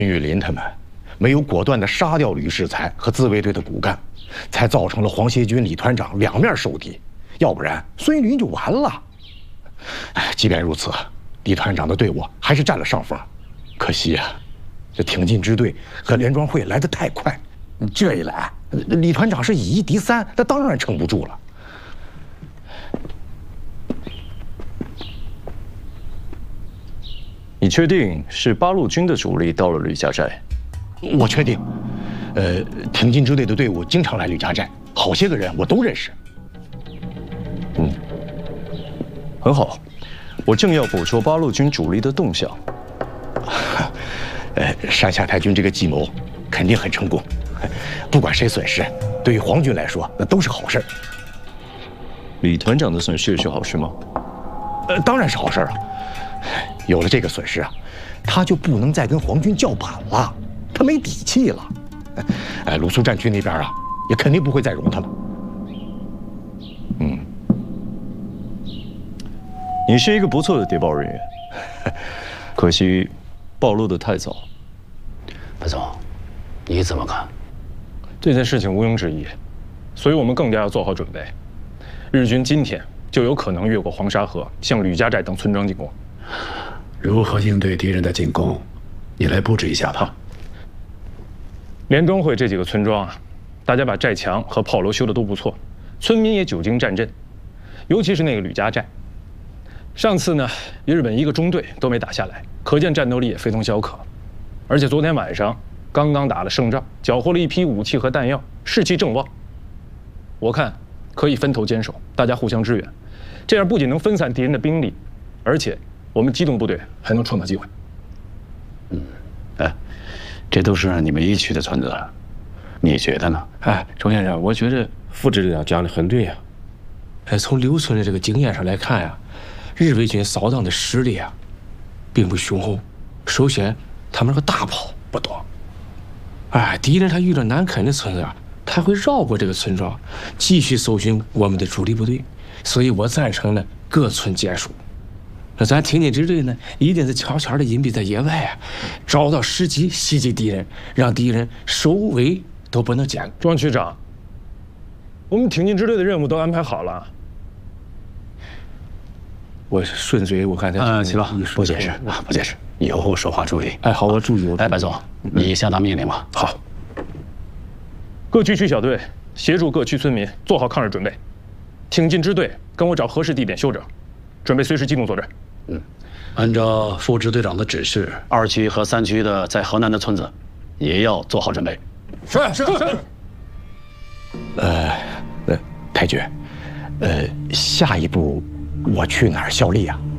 玉林他们没有果断地杀掉吕世才和自卫队的骨干，才造成了黄协军李团长两面受敌。要不然孙玉林就完了。即便如此，李团长的队伍还是占了上风。可惜啊，这挺进支队和联庄会来得太快，这一来，李团长是以一敌三，那当然撑不住了。 你确定是八路军的主力到了吕家寨？ 我确定。挺进支队的队伍经常来吕家寨，好些个人我都认识。 很好，我正要捕捉八路军主力的动向。 山下太军这个计谋肯定很成功，不管谁损失，对于皇军来说那都是好事。 李团长的损失是好事吗？ 当然是好事了。有了这个损失啊，他就不能再跟皇军叫板了，他没底气了。鲁肃战区那边啊，也肯定不会再容他了。 你是一个不错的谍报人员，可惜暴露得太早。 白总，你怎么看？ 这件事情毋庸置疑，所以我们更加要做好准备。日军今天就有可能越过黄沙河，向吕家寨等村庄进攻。 如何应对敌人的进攻？你来布置一下吧。 联庄会这几个村庄啊，大家把寨墙和炮楼修得都不错，村民也久经战阵，尤其是那个吕家寨。上次呢，日本一个中队都没打下来，可见战斗力也非同小可。而且昨天晚上刚刚打了胜仗，缴获了一批武器和弹药，士气正旺。我看可以分头坚守，大家互相支援，这样不仅能分散敌人的兵力，而且我们机动部队还能创造机会。 这都是你们一区的村子，你觉得呢？ 周先生，我觉得副指导讲的很对呀。从刘村的这个经验上来看呀，日伪军扫荡的实力啊，并不雄厚。首先，他们那个大炮不多。敌人他遇到难啃的村子啊，他会绕过这个村庄，继续搜寻我们的主力部队。所以我赞成呢各村坚守。那咱挺进支队呢，一定是悄悄的隐蔽在野外啊，找到时机袭击敌人，让敌人首尾都不能兼顾。 庄区长，我们挺进支队的任务都安排好了。 我顺嘴，我看他行了，不解释，不解释，以后说话注意。 好，我注意。 白总，你下达命令吧。 好。 各区区小队协助各区村民做好抗日准备，挺进支队跟我找合适地点休整，准备随时机动作战。 按照副支队长的指示 ，2区和3区的在河南的村子也要做好准备。 是。 太君，下一步我去哪儿效力啊？